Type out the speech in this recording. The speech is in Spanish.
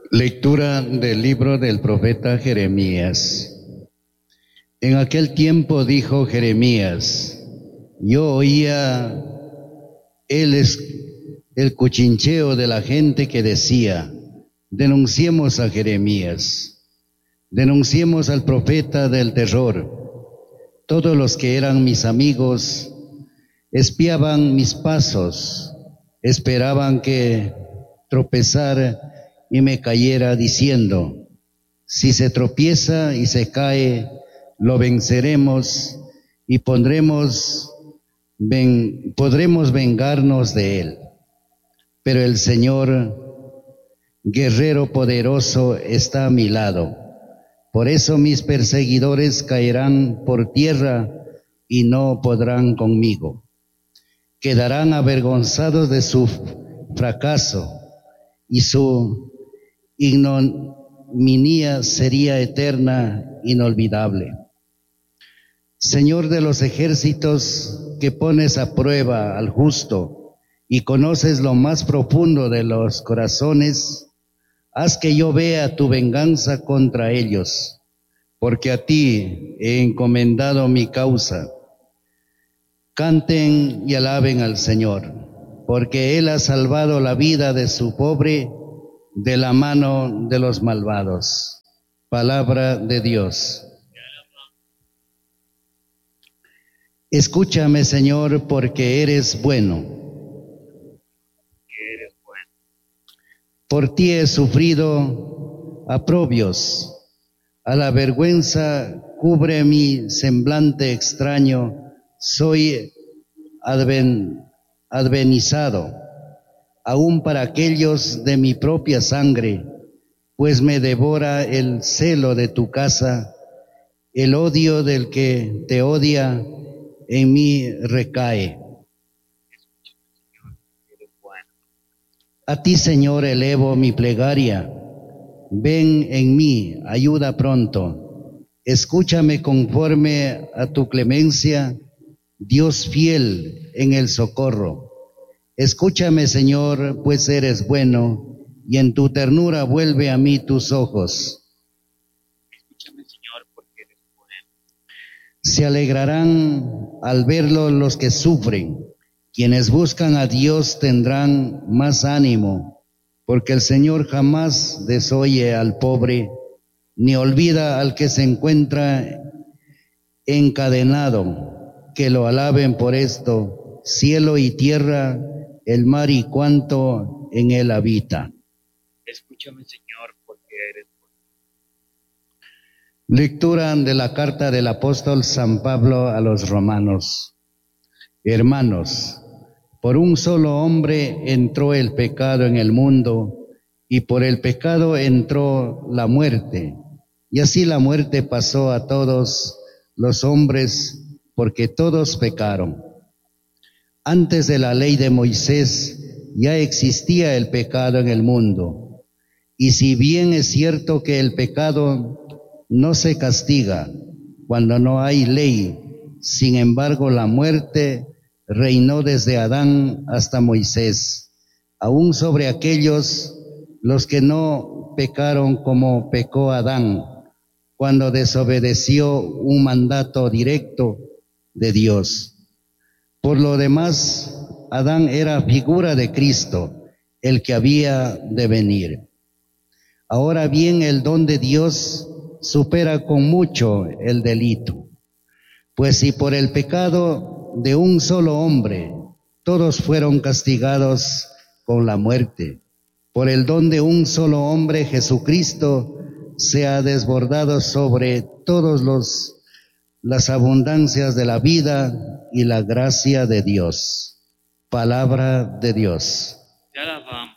Lectura del libro del profeta Jeremías. En aquel tiempo dijo Jeremías: yo oía el cuchincheo de la gente que decía: denunciemos a Jeremías, denunciemos al profeta del terror. Todos los que eran mis amigos espiaban mis pasos, esperaban que tropezara y me cayera, diciendo: si se tropieza y se cae, lo venceremos y podremos vengarnos de él. Pero el Señor, guerrero poderoso, está a mi lado. Por eso mis perseguidores caerán por tierra y no podrán conmigo. Quedarán avergonzados de su fracaso, y su ignominia sería eterna, inolvidable. Señor de los ejércitos, que pones a prueba al justo y conoces lo más profundo de los corazones, haz que yo vea tu venganza contra ellos, porque a ti he encomendado mi causa. Canten y alaben al Señor, porque Él ha salvado la vida de su pobre de la mano de los malvados. Palabra de Dios. Escúchame, Señor, porque eres bueno. Por ti he sufrido oprobios. A la vergüenza cubre mi semblante extraño. Soy advenizado, aún para aquellos de mi propia sangre, pues me devora el celo de tu casa, el odio del que te odia en mí recae. A ti, Señor, elevo mi plegaria. Ven en mí, ayuda pronto. Escúchame conforme a tu clemencia, Dios fiel en el socorro. Escúchame, Señor, pues eres bueno, y en tu ternura vuelve a mí tus ojos. Escúchame, Señor, porque eres bueno. Se alegrarán al verlo los que sufren. Quienes buscan a Dios tendrán más ánimo, porque el Señor jamás desoye al pobre, ni olvida al que se encuentra encadenado. Que lo alaben por esto, cielo y tierra, el mar y cuanto en él habita. Escúchame, Señor, porque eres bueno. Lectura de la carta del apóstol San Pablo a los romanos. Hermanos, por un solo hombre entró el pecado en el mundo, y por el pecado entró la muerte, y así la muerte pasó a todos los hombres, porque todos pecaron. Antes de la ley de Moisés ya existía el pecado en el mundo, y si bien es cierto que el pecado no se castiga cuando no hay ley, sin embargo la muerte reinó desde Adán hasta Moisés, aún sobre aquellos los que no pecaron como pecó Adán, cuando desobedeció un mandato directo de Dios. Por lo demás, Adán era figura de Cristo, el que había de venir. Ahora bien, el don de Dios supera con mucho el delito, pues si por el pecado de un solo hombre todos fueron castigados con la muerte, por el don de un solo hombre, Jesucristo, se ha desbordado sobre todos las abundancias de la vida y la gracia de Dios. Palabra de Dios.